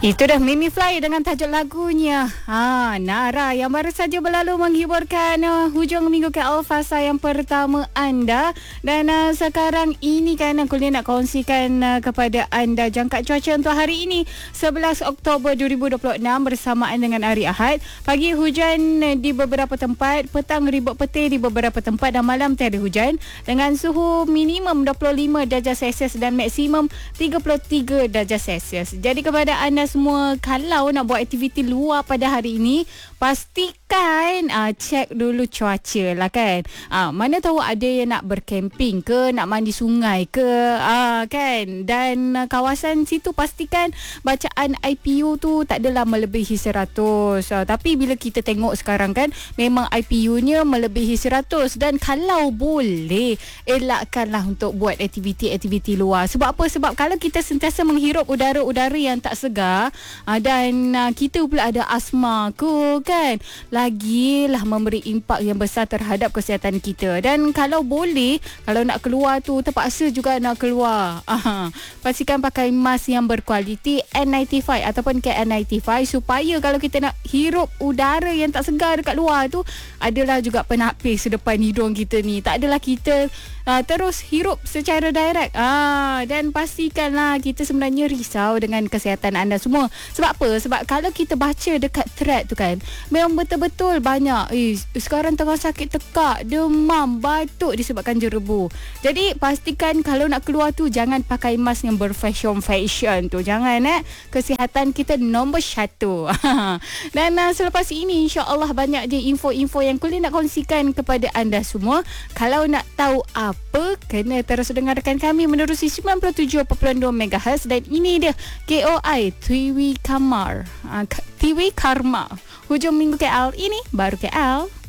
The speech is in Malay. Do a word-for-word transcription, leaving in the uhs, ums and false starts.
Itu dah Mimi Fly dengan tajuk lagunya ha, Nara yang baru saja berlalu menghiburkan uh, hujung minggu ke Al-Fasa yang pertama anda. Dan uh, sekarang ini kan aku nak kongsikan uh, kepada anda jangka cuaca untuk hari ini sebelas Oktober dua ribu dua puluh enam bersamaan dengan hari Ahad. Pagi hujan uh, di beberapa tempat, petang ribut petir di beberapa tempat dan malam tiada hujan dengan suhu minimum dua puluh lima darjah Celsius dan maksimum tiga puluh tiga darjah Celsius. Jadi kepada anda semua, kalau nak buat aktiviti luar pada hari ini, pastikan uh, cek dulu cuaca lah kan. Uh, mana tahu ada yang nak berkemping ke, nak mandi sungai ke, uh, kan. Dan uh, kawasan situ pastikan bacaan I P U tu tak adalah melebihi seratus. Uh, tapi bila kita tengok sekarang kan, memang I P U-nya melebihi seratus. Dan kalau boleh, elakkanlah untuk buat aktiviti-aktiviti luar. Sebab apa? Sebab kalau kita sentiasa menghirup udara-udara yang tak segar, Uh, dan uh, kita pula ada asma ke kan, lagilah memberi impak yang besar terhadap kesihatan kita. Dan kalau boleh, kalau nak keluar tu terpaksa juga nak keluar, uh, pastikan pakai mask yang berkualiti N sembilan puluh lima ataupun K N sembilan puluh lima, supaya kalau kita nak hirup udara yang tak segar dekat luar tu, adalah juga penapis depan hidung kita ni. Tak adalah kita uh, terus hirup secara direct. uh, Dan pastikanlah kita sebenarnya risau dengan kesihatan anda semua. Sebab apa? Sebab kalau kita baca dekat thread tu kan, memang betul-betul banyak eh, sekarang tengah sakit tekak, demam, batuk disebabkan jerebu. Jadi pastikan kalau nak keluar tu jangan pakai mask yang berfashion-fashion tu. Jangan eh. Kesihatan kita nombor satu. Dan uh, selepas ini insya-Allah banyak je info-info yang kulit nak kongsikan kepada anda semua. Kalau nak tahu apa, kena terus dengarkan kami menerusi sembilan puluh tujuh perpuluhan dua megahertz. Dan ini dia K O I Tiwi Kamar, uh, Tiwi Karma. Hujung minggu K L ini baru K L.